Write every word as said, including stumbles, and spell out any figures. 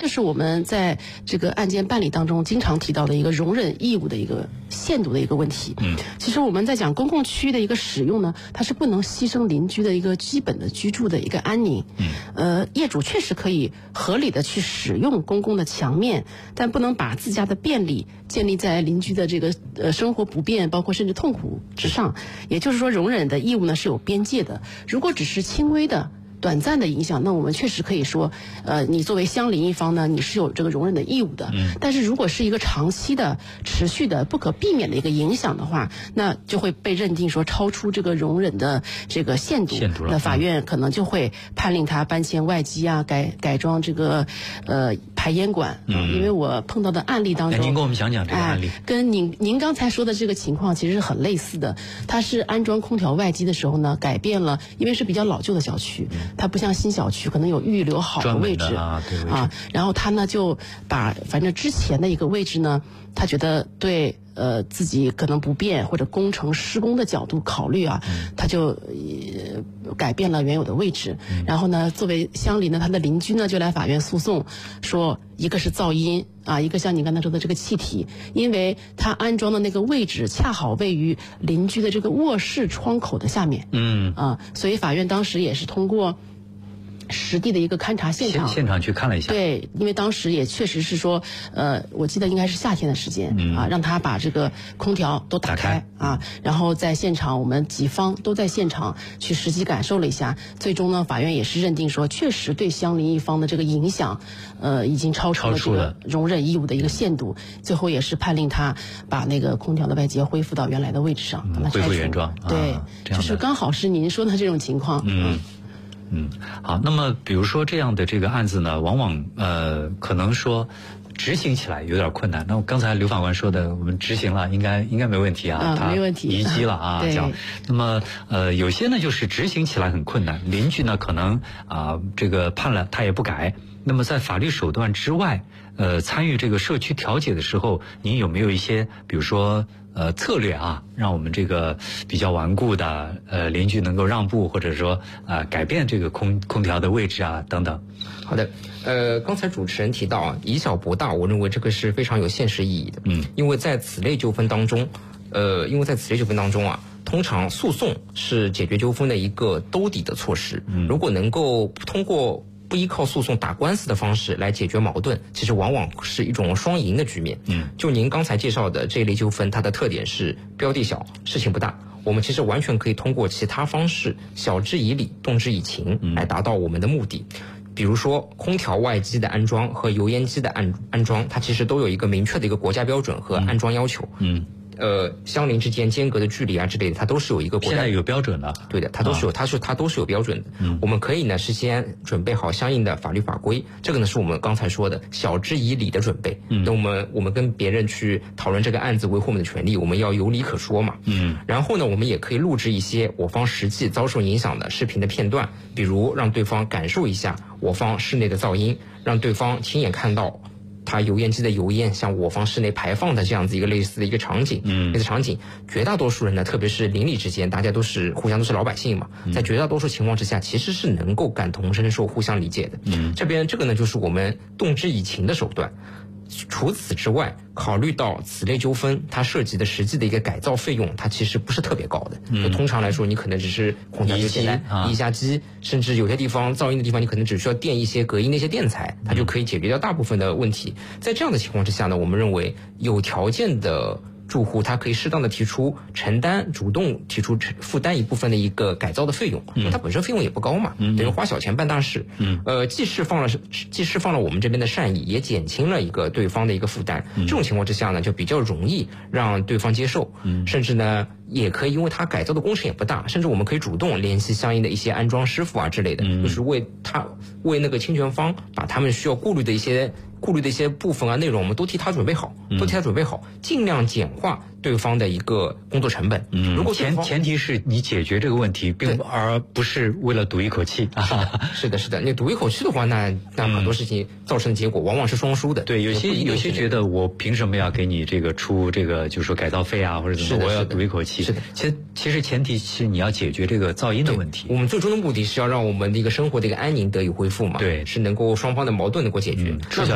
个是我们在这个案件办理当中经常提到的一个容忍义务的一个限度的一个问题。嗯，其实我们在讲公共区域的一个使用呢，它是不能牺牲邻居的一个基本的居住的一个安宁。嗯，呃，业主确实可以合理的去使用公共的墙面，但不能把自家的便利建立在邻居的这个呃生活不便，包括甚至痛苦之上。也就是说，容忍的义务呢是有边界的。如果只是轻微的短暂的影响，那我们确实可以说，呃，你作为相邻一方呢，你是有这个容忍的义务的。嗯。但是如果是一个长期的、持续的、不可避免的一个影响的话，那就会被认定说超出这个容忍的这个限度。限度了。那法院可能就会判令他搬迁外基啊，改改装这个呃排烟管。嗯。因为我碰到的案例当中， 您跟我们讲讲这个案例。 哎、跟您您刚才说的这个情况其实是很类似的。他是安装空调外机的时候呢，改变了，因为是比较老旧的小区。嗯，它不像新小区可能有预留好的位置啊，对位置啊，然后他呢就把反正之前的一个位置呢，他觉得对呃自己可能不便或者工程施工的角度考虑啊，嗯、他就、呃、改变了原有的位置。嗯、然后呢，作为相邻的他的邻居呢，就来法院诉讼，说一个是噪音啊，一个像你刚才说的这个气体，因为他安装的那个位置恰好位于邻居的这个卧室窗口的下面。嗯啊，所以法院当时也是通过实地的一个勘察现场， 现场去看了一下。 对，因为当时也确实是说，呃，我记得应该是夏天的时间、嗯、啊，让他把这个空调都打开, 打开啊，然后在现场我们几方都在现场去实际感受了一下，最终呢，法院也是认定说，确实对相邻一方的这个影响，呃，已经超出了这个容忍义务的一个限度，最后也是判令他把那个空调的外接恢复到原来的位置上， 嗯、恢复原状。 对、 啊， 就是刚好是您说的这种情况。 嗯。嗯，好，那么比如说这样的这个案子呢，往往呃可能说执行起来有点困难。那我刚才刘法官说的，我们执行了，应该应该没问题啊， 啊没问题， 移机了啊， 对。 讲，那么呃有些呢就是执行起来很困难，邻居呢可能啊、呃、这个判了他也不改。那么在法律手段之外，呃参与这个社区调解的时候，您有没有一些比如说呃策略啊，让我们这个比较顽固的呃邻居能够让步，或者说啊、呃、改变这个空空调的位置啊等等？ 好的，呃，刚才主持人提到啊，以小博大，我认为这个是非常有现实意义的。嗯，因为在此类纠纷当中，呃，因为在此类纠纷当中啊，通常诉讼是解决纠纷的一个兜底的措施。嗯，如果能够通过不依靠诉讼打官司的方式来解决矛盾，其实往往是一种双赢的局面。嗯，就您刚才介绍的这一类纠纷，它的特点是标的小，事情不大。我们其实完全可以通过其他方式，晓之以理，动之以情，来达到我们的目的。比如说空调外机的安装和油烟机的安安装，它其实都有一个明确的一个国家标准和安装要求。嗯。呃，相邻之间间隔的距离啊之类的，它都是有一个国家现在有标准的。 对的，它都是有，啊、它是它都是有标准的。嗯，我们可以呢事先准备好相应的法律法规，这个呢是我们刚才说的晓之以理的准备。嗯，那我们我们跟别人去讨论这个案子，维护我们的权利，我们要有理可说嘛。嗯，然后呢，我们也可以录制一些我方实际遭受影响的视频的片段，比如让对方感受一下我方室内的噪音，让对方亲眼看到它油烟机的油烟向我方室内排放的这样子一个类似的一个场景，嗯，类似场景，绝大多数人呢，特别是邻里之间，大家都是互相都是老百姓嘛，在绝大多数情况之下，其实是能够感同身受、互相理解的。嗯，这边这个呢，就是我们动之以情的手段。除此之外，考虑到此类纠纷它涉及的实际的一个改造费用，它其实不是特别高的。嗯，就通常来说，你可能只是空调就简单移一下机，甚至有些地方噪音的地方，你可能只需要垫一些隔音的一些垫材，它就可以解决掉大部分的问题。在这样的情况之下呢，我们认为有条件的住户他可以适当的提出承担，主动提出负担一部分的一个改造的费用，因为它本身费用也不高嘛，嗯、等于花小钱办大事。嗯，呃，既释放了既释放了我们这边的善意，也减轻了一个对方的一个负担。嗯、这种情况之下呢，就比较容易让对方接受，嗯、甚至呢也可以，因为它改造的工程也不大，甚至我们可以主动联系相应的一些安装师傅啊之类的，嗯、就是为他为那个侵权方把他们需要顾虑的一些。顾虑的一些部分啊内容，我们都替他准备好，都替他准备好，尽量简化对方的一个工作成本。嗯，如果前前提是你解决这个问题，并而不是为了赌一口气。 是的，是的，你赌一口气的话，那那很多事情造成的结果往往是双输的。 对，有些有些觉得我凭什么要给你这个出这个，就是说改造费啊，或者怎么，我要赌一口气。 是的， 其实其实前提是你要解决这个噪音的问题。 我们最终的目的是要让我们的一个生活的一个安宁得以恢复嘛。 对， 是能够双方的矛盾能够解决。嗯